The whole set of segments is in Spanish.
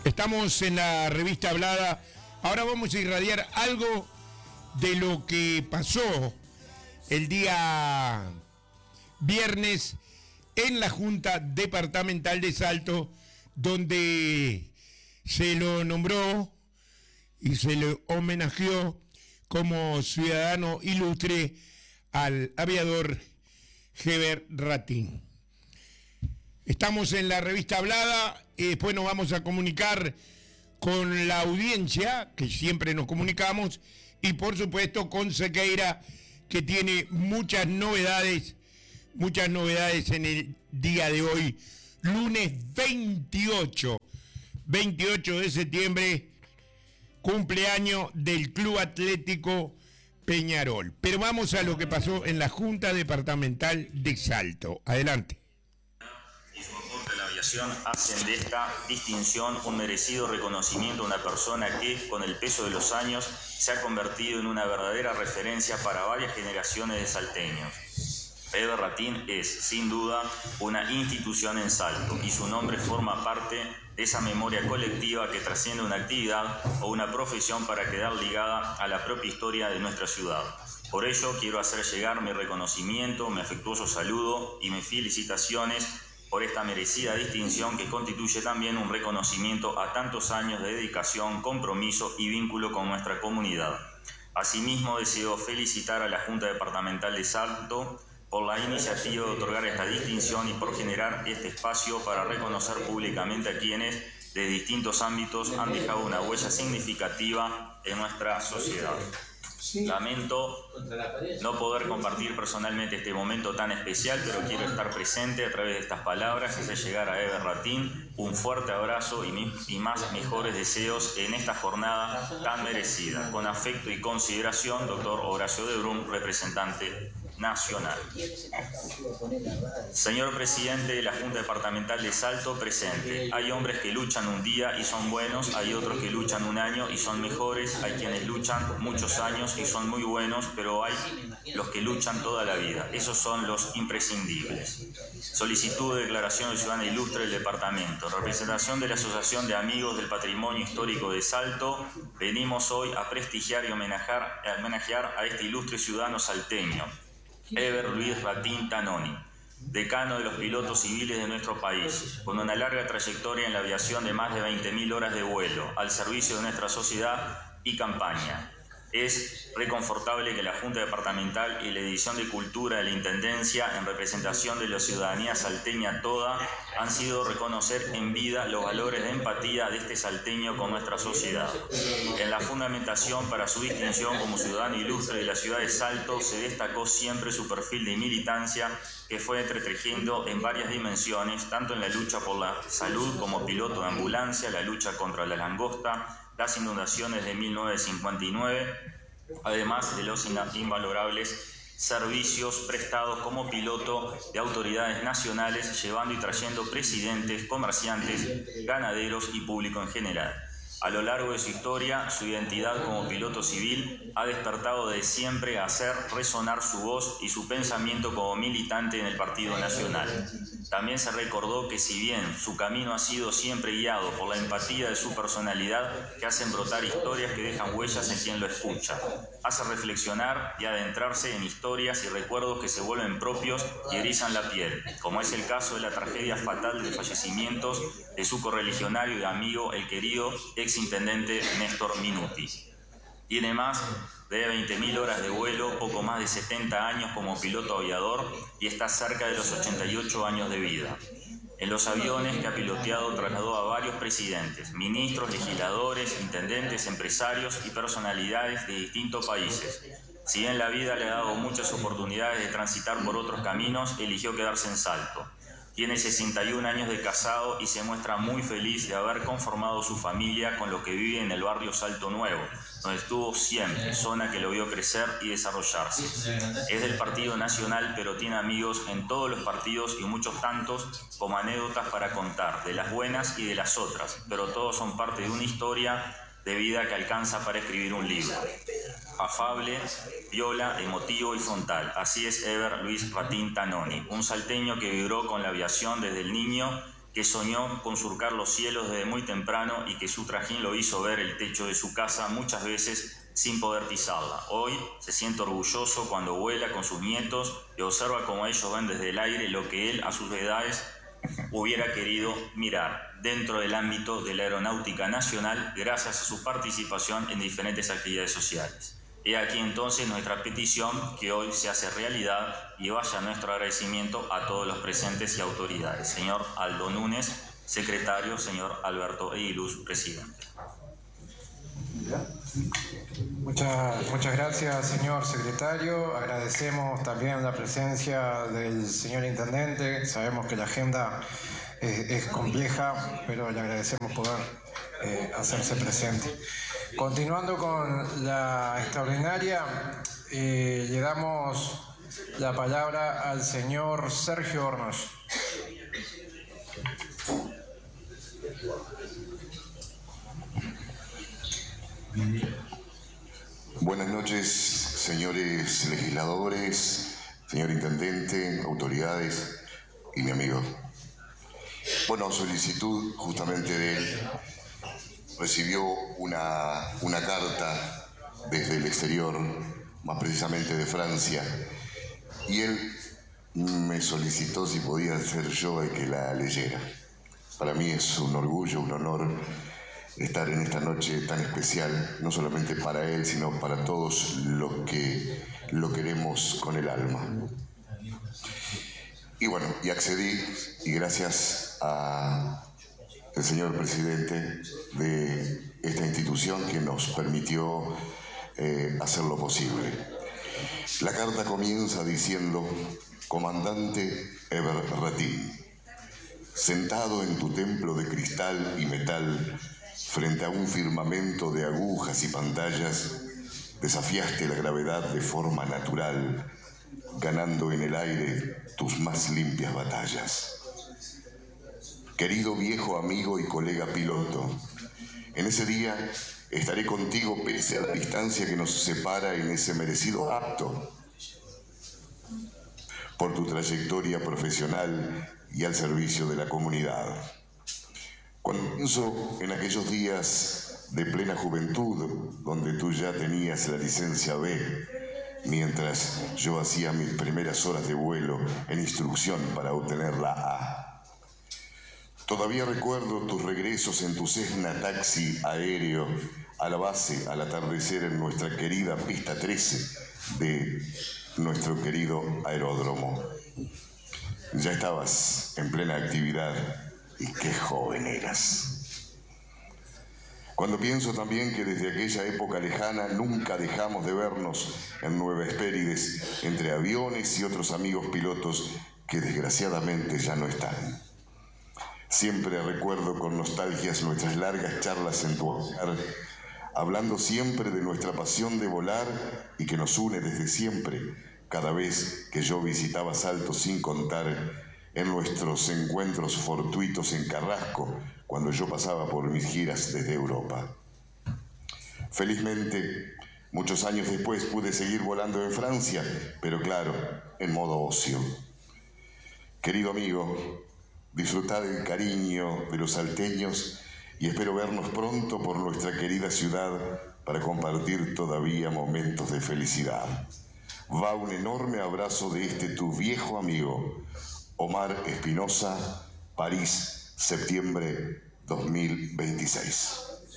Estamos en la revista Hablada. Ahora vamos a irradiar algo de lo que pasó el día viernes en la Junta Departamental de Salto, donde se lo nombró y se le homenajeó como ciudadano ilustre al aviador Heber Ratín. Estamos en la revista Hablada y después nos vamos a comunicar con la audiencia, que siempre nos comunicamos, y por supuesto con Sequeira, que tiene muchas novedades en el día de hoy, lunes 28 de septiembre, cumpleaños del Club Atlético Peñarol. Pero vamos a lo que pasó en la Junta Departamental de Salto. Adelante. Y su aporte a la aviación hacen de esta distinción un merecido reconocimiento a una persona que, con el peso de los años, se ha convertido en una verdadera referencia para varias generaciones de salteños. Heber Ratín es, sin duda, una institución en Salto y su nombre forma parte de esa memoria colectiva que trasciende una actividad o una profesión para quedar ligada a la propia historia de nuestra ciudad. Por ello, quiero hacer llegar mi reconocimiento, mi afectuoso saludo y mis felicitaciones por esta merecida distinción que constituye también un reconocimiento a tantos años de dedicación, compromiso y vínculo con nuestra comunidad. Asimismo, deseo felicitar a la Junta Departamental de Salto por la iniciativa de otorgar esta distinción y por generar este espacio para reconocer públicamente a quienes, de distintos ámbitos, han dejado una huella significativa en nuestra sociedad. Lamento no poder compartir personalmente este momento tan especial, pero quiero estar presente a través de estas palabras y hacer llegar a Heber Ratín un fuerte abrazo y más mejores deseos en esta jornada tan merecida. Con afecto y consideración, doctor Horacio de Brum, representante nacional. Señor presidente de la Junta Departamental de Salto, presente. Hay hombres que luchan un día y son buenos, hay otros que luchan un año y son mejores, hay quienes luchan muchos años y son muy buenos, pero hay los que luchan toda la vida. Esos son los imprescindibles. Solicitud de declaración de ciudadana ilustre del departamento. En representación de la Asociación de Amigos del Patrimonio Histórico de Salto, venimos hoy a prestigiar y homenajear a este ilustre ciudadano salteño, Heber Luis Ratín Tanoni, decano de los pilotos civiles de nuestro país, con una larga trayectoria en la aviación de más de 20.000 horas de vuelo, al servicio de nuestra sociedad y campaña. Es reconfortable que la Junta Departamental y la División de Cultura de la Intendencia, en representación de la ciudadanía salteña toda, han sido reconocer en vida los valores de empatía de este salteño con nuestra sociedad. En la fundamentación para su distinción como ciudadano ilustre de la ciudad de Salto se destacó siempre su perfil de militancia, que fue entretejiendo en varias dimensiones, tanto en la lucha por la salud como piloto de ambulancia, la lucha contra la langosta, las inundaciones de 1959, además de los invalorables servicios prestados como piloto de autoridades nacionales, llevando y trayendo presidentes, comerciantes, ganaderos y público en general. A lo largo de su historia, su identidad como piloto civil ha despertado de siempre a hacer resonar su voz y su pensamiento como militante en el Partido Nacional. También se recordó que si bien su camino ha sido siempre guiado por la empatía de su personalidad, que hacen brotar historias que dejan huellas en quien lo escucha, hace reflexionar y adentrarse en historias y recuerdos que se vuelven propios y erizan la piel, como es el caso de la tragedia fatal de fallecimientos de su correligionario y amigo, el querido exintendente Néstor Minuti. Tiene más de 20.000 horas de vuelo, poco más de 70 años como piloto aviador y está cerca de los 88 años de vida. En los aviones que ha piloteado trasladó a varios presidentes, ministros, legisladores, intendentes, empresarios y personalidades de distintos países. Si bien la vida le ha dado muchas oportunidades de transitar por otros caminos, eligió quedarse en Salto. Tiene 61 años de casado y se muestra muy feliz de haber conformado su familia con lo que vive en el barrio Salto Nuevo, donde estuvo siempre, zona que lo vio crecer y desarrollarse. Es del Partido Nacional, pero tiene amigos en todos los partidos y muchos tantos como anécdotas para contar, de las buenas y de las otras, pero todos son parte de una historia de vida que alcanza para escribir un libro. Afable, viola, emotivo y frontal. Así es Heber Luis Ratín Tanoni, un salteño que vibró con la aviación desde el niño que soñó con surcar los cielos desde muy temprano y que su trajín lo hizo ver el techo de su casa muchas veces sin poder pisarla. Hoy se siente orgulloso cuando vuela con sus nietos y observa cómo ellos ven desde el aire lo que él, a sus edades, hubiera querido mirar dentro del ámbito de la aeronáutica nacional gracias a su participación en diferentes actividades sociales. He aquí entonces nuestra petición que hoy se hace realidad y vaya nuestro agradecimiento a todos los presentes y autoridades. Señor Aldo Núñez, secretario, señor Alberto Eguiluz, presidente. Muchas gracias, señor secretario. Agradecemos también la presencia del señor intendente. Sabemos que la agenda es compleja, pero le agradecemos poder hacerse presente. Continuando con la extraordinaria, le damos la palabra al señor Sergio Hornos. Buenas noches, señores legisladores, señor intendente, autoridades y mi amigo. Bueno, solicitud justamente de él. Recibió una carta desde el exterior, más precisamente de Francia, y él me solicitó si podía ser yo el que la leyera. Para mí es un orgullo, un honor estar en esta noche tan especial, no solamente para él, sino para todos los que lo queremos con el alma. Y bueno, y accedí, y gracias al señor presidente de esta institución que nos permitió hacer lo posible. La carta comienza diciendo: Comandante Heber Ratín, sentado en tu templo de cristal y metal, frente a un firmamento de agujas y pantallas, desafiaste la gravedad de forma natural, ganando en el aire tus más limpias batallas. Querido viejo amigo y colega piloto, en ese día estaré contigo pese a la distancia que nos separa en ese merecido acto, por tu trayectoria profesional y al servicio de la comunidad. Cuando pienso en aquellos días de plena juventud, donde tú ya tenías la licencia B, mientras yo hacía mis primeras horas de vuelo en instrucción para obtener la A. Todavía recuerdo tus regresos en tu Cessna taxi aéreo a la base al atardecer en nuestra querida pista 13 de nuestro querido aeródromo. Ya estabas en plena actividad y qué joven eras. Cuando pienso también que desde aquella época lejana nunca dejamos de vernos en Nueva Hespérides, entre aviones y otros amigos pilotos que desgraciadamente ya no están. Siempre recuerdo con nostalgias nuestras largas charlas en tu hogar, hablando siempre de nuestra pasión de volar y que nos une desde siempre, cada vez que yo visitaba Salto, sin contar en nuestros encuentros fortuitos en Carrasco, cuando yo pasaba por mis giras desde Europa. Felizmente, muchos años después pude seguir volando en Francia, pero claro, en modo ocio. Querido amigo, disfrutad del cariño de los salteños y espero vernos pronto por nuestra querida ciudad para compartir todavía momentos de felicidad. Va un enorme abrazo de tu viejo amigo, Omar Espinosa, París, septiembre 2026.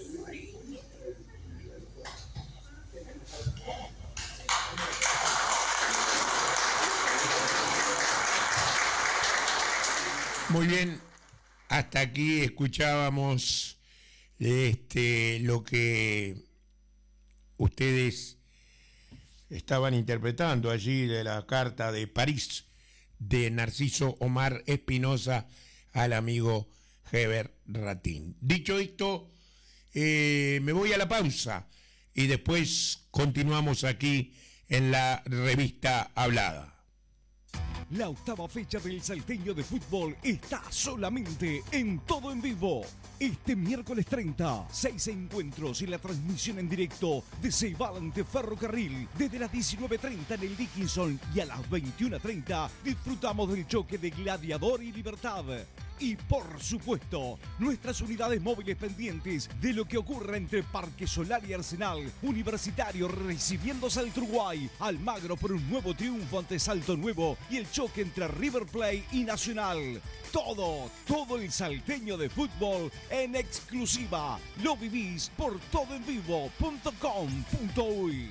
Muy bien, hasta aquí escuchábamos lo que ustedes estaban interpretando allí de la carta de París de Narciso Omar Espinosa al amigo Heber Ratín. Dicho esto, me voy a la pausa y después continuamos aquí en la revista Hablada. La octava fecha del Salteño de Fútbol está solamente en Todo en Vivo. Este miércoles 30, 6 encuentros y la transmisión en directo de Ceibal ante Ferrocarril. Desde las 19:30 en el Dickinson y a las 21:30 disfrutamos del choque de Gladiador y Libertad. Y por supuesto, nuestras unidades móviles pendientes de lo que ocurre entre Parque Solar y Arsenal, Universitario recibiendo Salto Uruguay, Almagro por un nuevo triunfo ante Salto Nuevo y el choque entre River Plate y Nacional. Todo el salteño de fútbol en exclusiva. Lo vivís por todoenvivo.com.uy.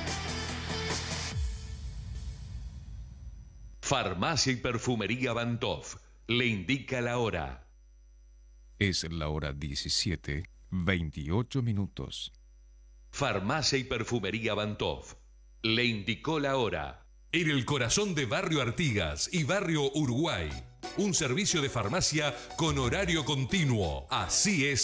Farmacia y Perfumería Bantov le indica la hora. Es la hora 17:28. Farmacia y Perfumería Bantov le indicó la hora. En el corazón de Barrio Artigas y Barrio Uruguay, un servicio de farmacia con horario continuo. Así es